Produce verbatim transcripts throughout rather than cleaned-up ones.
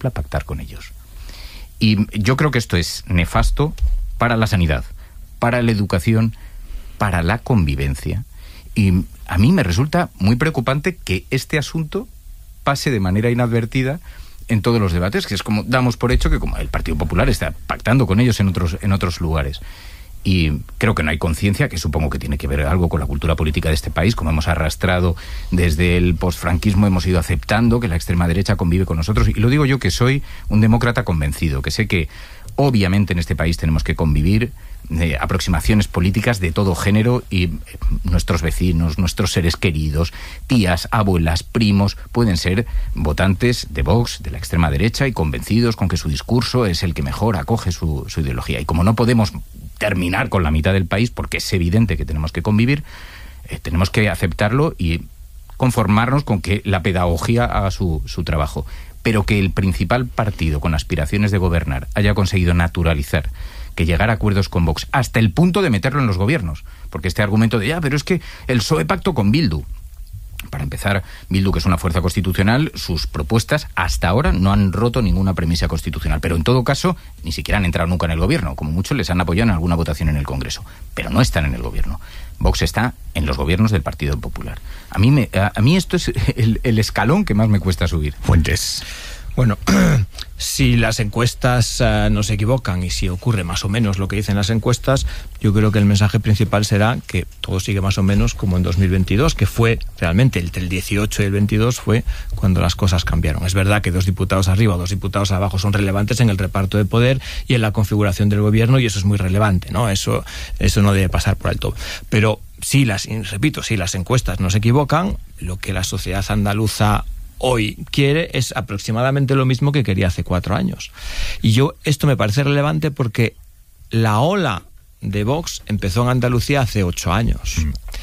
pactar con ellos. Y yo creo que esto es nefasto para la sanidad, para la educación, para la convivencia. Y a mí me resulta muy preocupante que este asunto pase de manera inadvertida en todos los debates, que es como damos por hecho que como el Partido Popular está pactando con ellos en otros, en otros lugares. Y creo que no hay conciencia, que supongo que tiene que ver algo con la cultura política de este país, como hemos arrastrado desde el posfranquismo, hemos ido aceptando que la extrema derecha convive con nosotros. Y lo digo yo, que soy un demócrata convencido, que sé que obviamente en este país tenemos que convivir eh, aproximaciones políticas de todo género, y eh, nuestros vecinos, nuestros seres queridos, tías, abuelas, primos, pueden ser votantes de Vox, de la extrema derecha, y convencidos con que su discurso es el que mejor acoge su, su ideología. Y como no podemos terminar con la mitad del país, porque es evidente que tenemos que convivir, eh, tenemos que aceptarlo y conformarnos con que la pedagogía haga su, su trabajo. Pero que el principal partido con aspiraciones de gobernar haya conseguido naturalizar que llegar a acuerdos con Vox hasta el punto de meterlo en los gobiernos, porque este argumento de ya, pero es que el P S O E pactó con Bildu. Para empezar, Bildu, que es una fuerza constitucional, sus propuestas hasta ahora no han roto ninguna premisa constitucional, pero en todo caso ni siquiera han entrado nunca en el gobierno, como muchos les han apoyado en alguna votación en el Congreso, pero no están en el gobierno. Vox está en los gobiernos del Partido Popular. A mí, me, a, a mí esto es el, el escalón que más me cuesta subir. Fuentes. Bueno, si las encuestas uh, no se equivocan y si ocurre más o menos lo que dicen las encuestas, yo creo que el mensaje principal será que todo sigue más o menos como en dos mil veintidós, que fue realmente entre el dieciocho y el veintidós fue cuando las cosas cambiaron. Es verdad que dos diputados arriba o dos diputados abajo son relevantes en el reparto de poder y en la configuración del gobierno, y eso es muy relevante, ¿no? Eso, eso no debe pasar por alto. Pero si las, repito, si las encuestas no se equivocan, lo que la sociedad andaluza hoy quiere es aproximadamente lo mismo que quería hace cuatro años. Y yo, esto me parece relevante porque la ola de Vox empezó en Andalucía hace ocho años.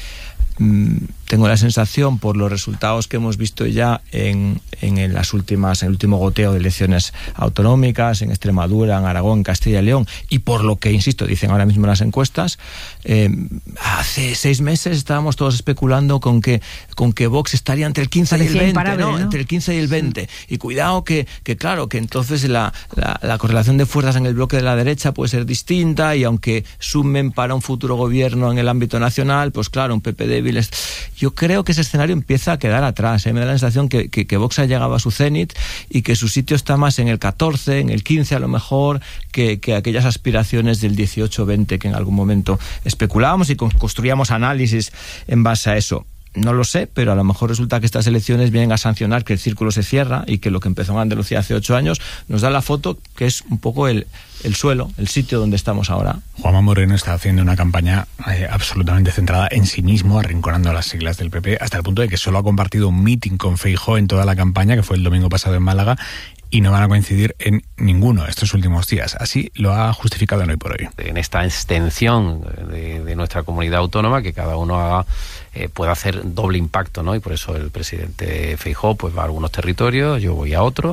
Mm. Tengo la sensación, por los resultados que hemos visto ya en, en las últimas, en el último goteo de elecciones autonómicas, en Extremadura, en Aragón, en Castilla y León, y por lo que, insisto, dicen ahora mismo las encuestas, eh, hace seis meses estábamos todos especulando con que, con que Vox estaría entre el quince y el veinte, ¿no? ¿no? Entre el quince y el veinte. Sí. Y cuidado que, que claro, que entonces la, la, la correlación de fuerzas en el bloque de la derecha puede ser distinta, y aunque sumen para un futuro gobierno en el ámbito nacional, pues claro, un P P débil es... Yo creo que ese escenario empieza a quedar atrás, ¿eh? Me da la sensación que, que, que Vox ha llegado a su cenit y que su sitio está más en el catorce, en el quince a lo mejor, que, que aquellas aspiraciones del dieciocho veinte que en algún momento especulábamos y construíamos análisis en base a eso. No lo sé, pero a lo mejor resulta que estas elecciones vienen a sancionar que el círculo se cierra y que lo que empezó en Andalucía hace ocho años nos da la foto que es un poco el, el suelo, el sitio donde estamos ahora. Juanma Moreno está haciendo una campaña eh, absolutamente centrada en sí mismo, arrinconando las siglas del P P, hasta el punto de que solo ha compartido un meeting con Feijóo en toda la campaña, que fue el domingo pasado en Málaga, y no van a coincidir en ninguno estos últimos días. Así lo ha justificado en Hoy por Hoy. En esta extensión de, de nuestra comunidad autónoma, que cada uno haga, eh, pueda hacer doble impacto, ¿no? Y por eso el presidente Feijóo pues va a algunos territorios, yo voy a otros,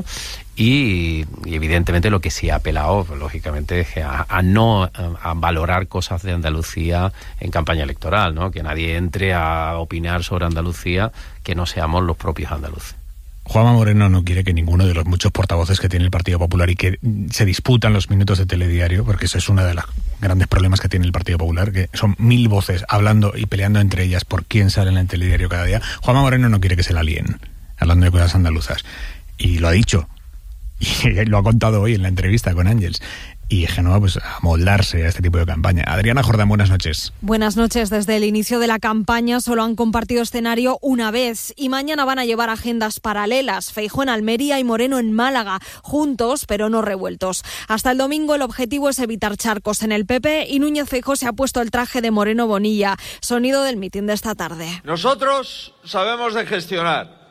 y, y evidentemente lo que sí ha apelado, pues, lógicamente, es a, a no a, a valorar cosas de Andalucía en campaña electoral, ¿no? Que nadie entre a opinar sobre Andalucía que no seamos los propios andaluces. Juanma Moreno no quiere que ninguno de los muchos portavoces que tiene el Partido Popular y que se disputan los minutos de telediario, porque eso es uno de los grandes problemas que tiene el Partido Popular, que son mil voces hablando y peleando entre ellas por quién sale en el telediario cada día. Juanma Moreno no quiere que se la líen hablando de cosas andaluzas. Y lo ha dicho. Y lo ha contado hoy en la entrevista con Ángels. Y Génova, pues, a moldarse a este tipo de campaña. Adriana Jordán, buenas noches. Buenas noches. Desde el inicio de la campaña solo han compartido escenario una vez y mañana van a llevar agendas paralelas. Feijóo en Almería y Moreno en Málaga, juntos pero no revueltos. Hasta el domingo el objetivo es evitar charcos en el P P y Núñez Feijóo se ha puesto el traje de Moreno Bonilla. Sonido del mitin de esta tarde. Nosotros sabemos de gestionar.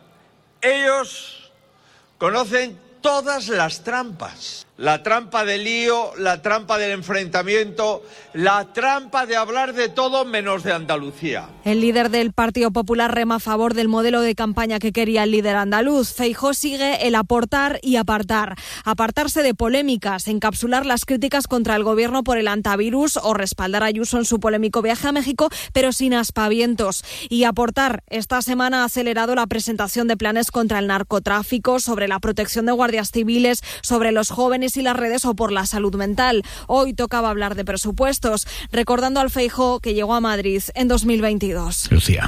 Ellos conocen todas las trampas. La trampa del lío, la trampa del enfrentamiento, la trampa de hablar de todo menos de Andalucía. El líder del Partido Popular rema a favor del modelo de campaña que quería el líder andaluz. Feijóo sigue el aportar y apartar. Apartarse de polémicas, encapsular las críticas contra el gobierno por el antivirus o respaldar a Ayuso en su polémico viaje a México, pero sin aspavientos. Y aportar, esta semana ha acelerado la presentación de planes contra el narcotráfico, sobre la protección de guardias guardias civiles sobre los jóvenes y las redes o por la salud mental. Hoy tocaba hablar de presupuestos, recordando al Feijóo que llegó a Madrid en dos mil veintidós. Lucía.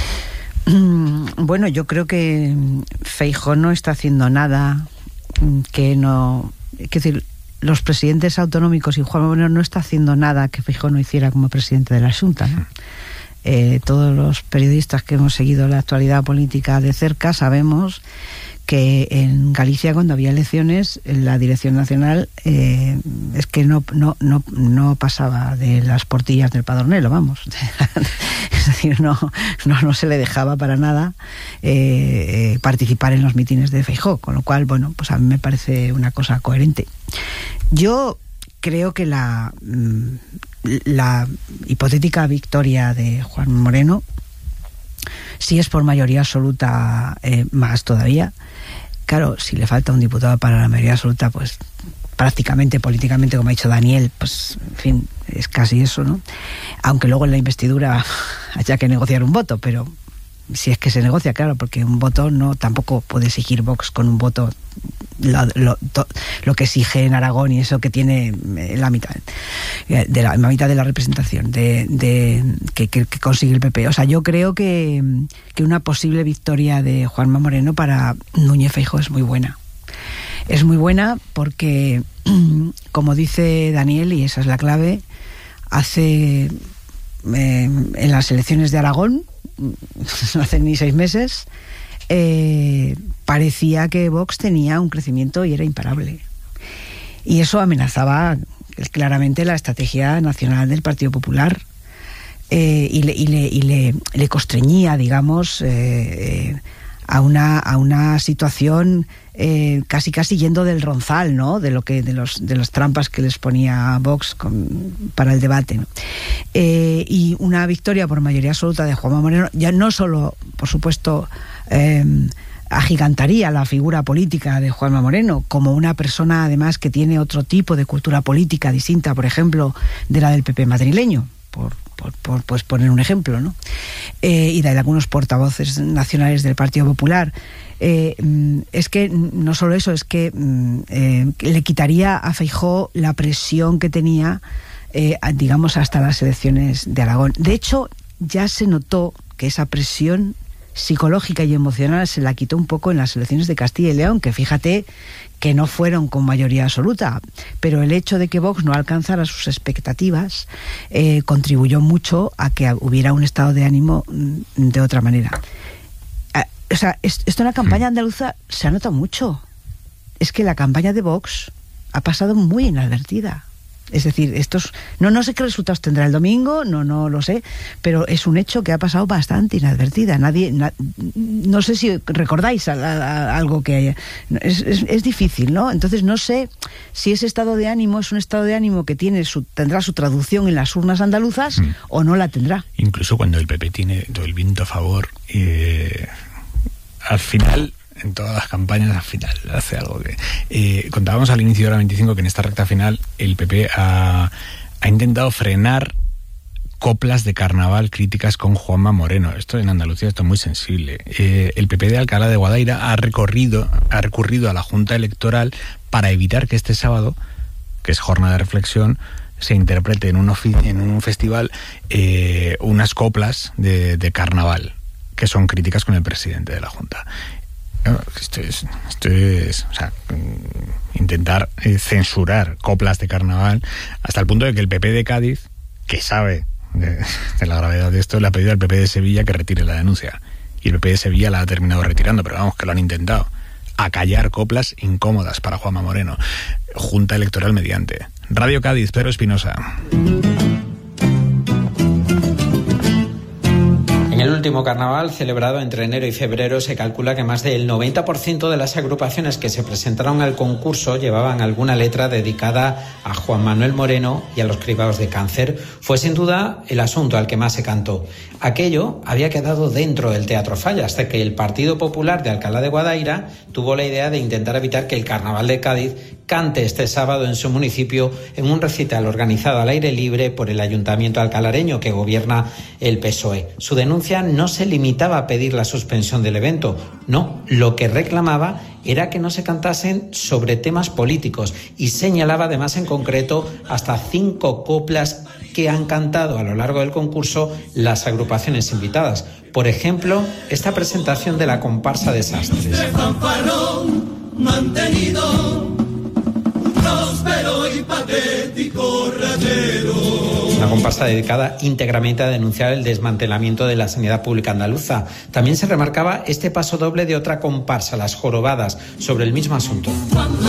Bueno, yo creo que Feijóo no está haciendo nada que no... Es decir, los presidentes autonómicos y Juanma Moreno no está haciendo nada que Feijóo no hiciera como presidente de la Xunta, ¿no? Eh, todos los periodistas que hemos seguido la actualidad política de cerca sabemos que en Galicia, cuando había elecciones, la Dirección Nacional eh, es que no, no, no, no pasaba de las portillas del Padornelo, vamos. Es decir, no, no, no se le dejaba para nada eh, participar en los mítines de Feijóo, con lo cual, bueno, pues a mí me parece una cosa coherente. Yo creo que la, la hipotética victoria de Juan Moreno, si es por mayoría absoluta, eh, más todavía. Claro, si le falta un diputado para la mayoría absoluta, pues prácticamente, políticamente, como ha dicho Daniel, pues, en fin, es casi eso, ¿no? Aunque luego en la investidura haya que negociar un voto, pero si es que se negocia, claro, porque un voto no, tampoco puede exigir Vox con un voto lo, lo, to, lo que exige en Aragón y eso que tiene la mitad de la, la mitad de la representación de, de que, que, que consigue el P P. O sea, yo creo que, que una posible victoria de Juanma Moreno para Núñez Feijóo es muy buena. Es muy buena porque, como dice Daniel, y esa es la clave, hace eh, en las elecciones de Aragón, no hace ni seis meses, eh, parecía que Vox tenía un crecimiento y era imparable. Y eso amenazaba claramente la estrategia nacional del Partido Popular eh, y, le, y, le, y le, le constreñía, digamos, eh, a, una, a una situación eh, casi casi yendo del ronzal, ¿no? De lo que de los de las trampas que les ponía Vox con, para el debate, ¿no? Eh, y una victoria por mayoría absoluta de Juanma Moreno ya no solo, por supuesto, eh, agigantaría la figura política de Juanma Moreno como una persona además que tiene otro tipo de cultura política distinta, por ejemplo, de la del P P madrileño, por Por, por pues poner un ejemplo, ¿no? Eh, y de algunos portavoces nacionales del Partido Popular. Eh, es que no solo eso, es que eh, le quitaría a Feijóo la presión que tenía, eh, digamos, hasta las elecciones de Aragón. De hecho, ya se notó que esa presión psicológica y emocional se la quitó un poco en las elecciones de Castilla y León, que fíjate que no fueron con mayoría absoluta, pero el hecho de que Vox no alcanzara sus expectativas eh, contribuyó mucho a que hubiera un estado de ánimo de otra manera. Eh, o sea, es, esto en la campaña andaluza se ha notado mucho. Es que la campaña de Vox ha pasado muy inadvertida. Es decir, estos no no sé qué resultados tendrá el domingo, no no lo sé, pero es un hecho que ha pasado bastante inadvertida. Nadie, na, no sé si recordáis a, a, a algo que haya. Es, es, es difícil, ¿no? Entonces no sé si ese estado de ánimo es un estado de ánimo que tiene su, tendrá su traducción en las urnas andaluzas mm. o no la tendrá. Incluso cuando el P P tiene todo el viento a favor, eh, al final. En todas las campañas al final hace algo que... Eh, contábamos al inicio de la veinticinco que en esta recta final el P P ha, ha intentado frenar coplas de carnaval críticas con Juanma Moreno. Esto en Andalucía esto es muy sensible. Eh, el P P de Alcalá de Guadaira ha, recorrido, ha recurrido a la Junta Electoral para evitar que este sábado, que es jornada de reflexión, se interprete en un, ofi- en un festival eh, unas coplas de, de carnaval que son críticas con el presidente de la Junta. Esto es, esto es o sea, intentar eh, censurar coplas de carnaval hasta el punto de que el P P de Cádiz, que sabe de, de la gravedad de esto, le ha pedido al P P de Sevilla que retire la denuncia. Y el P P de Sevilla la ha terminado retirando, pero vamos, que lo han intentado. Acallar coplas incómodas para Juanma Moreno. Junta Electoral mediante. Radio Cádiz, Pedro Espinosa. En el último carnaval, celebrado entre enero y febrero, se calcula que más del noventa por ciento de las agrupaciones que se presentaron al concurso llevaban alguna letra dedicada a Juan Manuel Moreno y a los cribados de cáncer. Fue sin duda el asunto al que más se cantó. Aquello había quedado dentro del Teatro Falla hasta que el Partido Popular de Alcalá de Guadaira tuvo la idea de intentar evitar que el Carnaval de Cádiz cante este sábado en su municipio en un recital organizado al aire libre por el Ayuntamiento alcalareño que gobierna el P S O E. Su denuncia no se limitaba a pedir la suspensión del evento, no, lo que reclamaba era que no se cantasen sobre temas políticos y señalaba además en concreto hasta cinco coplas que han cantado a lo largo del concurso las agrupaciones invitadas. Por ejemplo, esta presentación de la comparsa Desastres. Una comparsa dedicada íntegramente a denunciar el desmantelamiento de la sanidad pública andaluza. También se remarcaba este paso doble de otra comparsa, Las Jorobadas, sobre el mismo asunto.